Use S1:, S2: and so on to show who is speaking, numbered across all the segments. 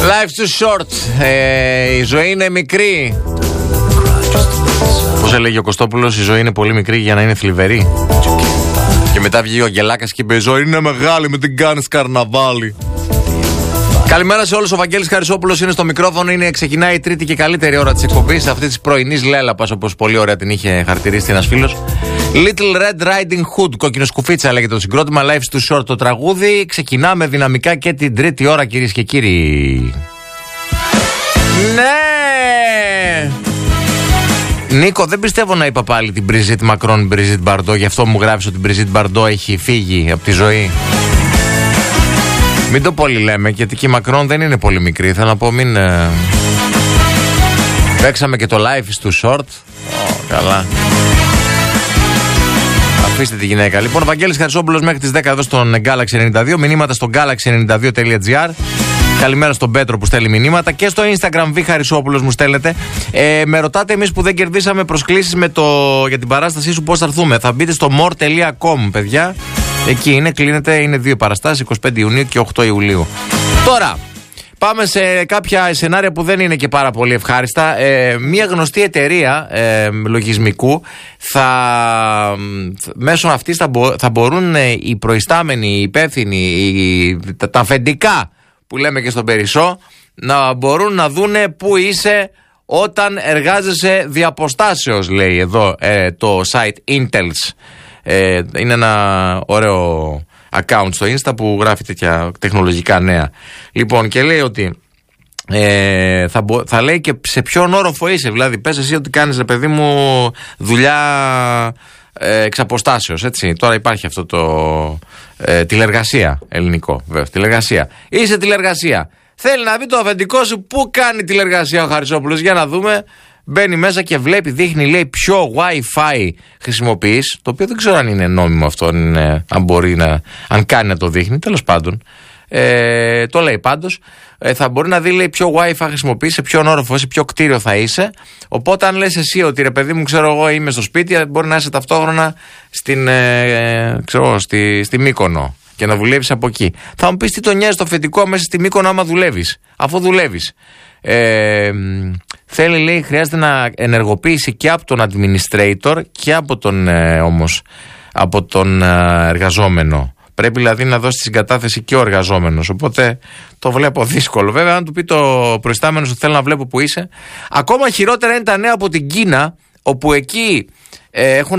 S1: Life's too short. Η ζωή είναι μικρή. Πώς έλεγε ο Κωστόπουλος, η ζωή είναι πολύ μικρή για να είναι θλιβερή. Και μετά βγήκε ο Αγγελάκας και είπε: η ζωή είναι μεγάλη, με την κάνεις καρναβάλι. Καλημέρα σε όλους. Ο Βαγγέλης Χαρισόπουλος είναι στο μικρόφωνο. Ξεκινάει η τρίτη και καλύτερη ώρα της εκπομπής, αυτή της πρωινής λέλαπας, όπως πολύ ωραία την είχε χαρακτηρίσει ένας φίλος. Little Red Riding Hood, κοκκινοσκουφίτσα λέγεται το συγκρότημα. Life's too short το τραγούδι. Ξεκινάμε δυναμικά και την τρίτη ώρα, κυρίες και κύριοι. Ναι! Νίκο, δεν πιστεύω να είπα πάλι την Brigitte Macron, Brigitte Bardot. Γι' αυτό μου γράφεις ότι η Brigitte Bardot έχει φύγει από τη ζωή. Μην το πολύ λέμε, γιατί και η Macron δεν είναι πολύ μικρή. Θέλω να πω, μην. Παίξαμε και το Life is too short. Καλά. Αφήστε τη γυναίκα. Λοιπόν, ο Βαγγέλης Χαρισόπουλος μέχρι τις 10 εδώ στον Galaxy 92. Μηνύματα στο galaxy92.gr. Καλημέρα στον Πέτρο που στέλνει μηνύματα. Και στο Instagram Β Χαρισόπουλος μου στέλνετε. Με ρωτάτε εμείς που δεν κερδίσαμε προσκλήσεις για την παράστασή σου πώς θα έρθουμε. Θα μπείτε στο more.com, παιδιά. Εκεί είναι, κλείνεται, είναι 2 παραστάσεις, 25 Ιουνίου και 8 Ιουλίου. Τώρα, πάμε σε κάποια σενάρια που δεν είναι και πάρα πολύ ευχάριστα. Μια γνωστή εταιρεία λογισμικού μέσω αυτής θα μπορούν οι προϊστάμενοι, οι υπεύθυνοι, τα αφεντικά που λέμε και στον Περισσό, να μπορούν να δούνε πού είσαι όταν εργάζεσαι διαποστάσεως, λέει εδώ το site Intels. Είναι ένα ωραίο account στο Insta που γράφει τέτοια τεχνολογικά νέα. Λοιπόν, και λέει ότι θα λέει και σε ποιον όροφο είσαι. Δηλαδή, πες εσύ ότι κάνεις, ρε παιδί μου, δουλειά εξ αποστάσεως, έτσι. Τώρα υπάρχει αυτό το τηλεργασία, ελληνικό βέβαια, τηλεργασία. Είσαι τηλεργασία. Θέλει να δει το αφεντικό σου πού κάνει τηλεργασία ο Χαρισόπουλος. Για να δούμε. Μπαίνει μέσα και βλέπει, δείχνει, λέει, ποιο Wi-Fi χρησιμοποιείς. Το οποίο δεν ξέρω αν είναι νόμιμο αυτό, αν κάνει να το δείχνει. Τέλος πάντων, το λέει πάντως. Θα μπορεί να δει, λέει, ποιο Wi-Fi χρησιμοποιείς, σε ποιον όροφο είσαι, ποιο κτίριο θα είσαι. Οπότε, αν λες εσύ ότι, ρε παιδί μου, ξέρω εγώ, είμαι στο σπίτι, μπορεί να είσαι ταυτόχρονα στη Μύκονο και να δουλεύεις από εκεί. Θα μου πεις, τι τον νοιάζει το αφεντικό μέσα στη Μύκονο άμα δουλεύεις, αφού δουλεύεις. Θέλει, λέει, χρειάζεται να ενεργοποίηση και από τον administrator και από τον εργαζόμενο. Πρέπει δηλαδή να δώσει τη συγκατάθεση και ο εργαζόμενος. Οπότε το βλέπω δύσκολο. Βέβαια, αν του πει το προϊστάμενο ότι θέλω να βλέπω που είσαι. Ακόμα χειρότερα είναι τα νέα από την Κίνα, όπου εκεί έχουν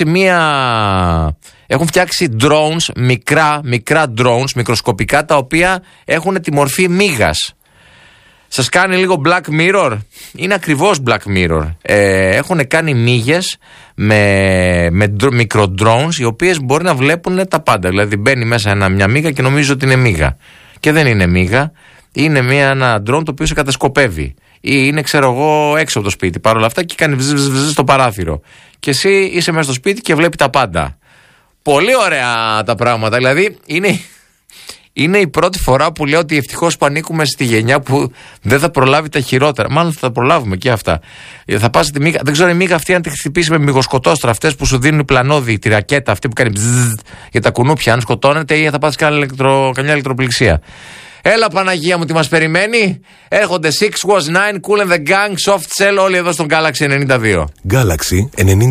S1: φτιάξει drones, μικρά drones, μικροσκοπικά, τα οποία έχουν τη μορφή μύγας. Σας κάνει λίγο Black Mirror. Είναι ακριβώς Black Mirror. Έχουν κάνει μύγες με μικροδροnes, οι οποίες μπορεί να βλέπουν τα πάντα. Δηλαδή μπαίνει μέσα μια μύγα και νομίζω ότι είναι μύγα. Και δεν είναι μύγα. Είναι ένα drone το οποίο σε κατασκοπεύει. Ή είναι, ξέρω εγώ, έξω από το σπίτι. Παρ' όλα αυτά και κάνει βζζ στο παράθυρο. Και εσύ είσαι μέσα στο σπίτι και βλέπει τα πάντα. Πολύ ωραία τα πράγματα. Δηλαδή είναι η πρώτη φορά που λέω ότι ευτυχώς που ανήκουμε στη γενιά που δεν θα προλάβει τα χειρότερα. Μάλλον θα τα προλάβουμε και αυτά. Θα πας στη μύγα. Δεν ξέρω η μύγα αυτή αν τη χτυπήσει με μυγοσκοτόστρα, αυτές που σου δίνουν πλανόδι, τη ρακέτα αυτή που κάνει μπζζ για τα κουνούπια, αν σκοτώνεται, ή θα πας καμιά ηλεκτροπληξία. Έλα Παναγία μου, τι μας περιμένει. Έρχονται 6 was 9, Cool and the Gang, Soft Cell, όλοι εδώ στον Galaxy 92.
S2: Galaxy 92.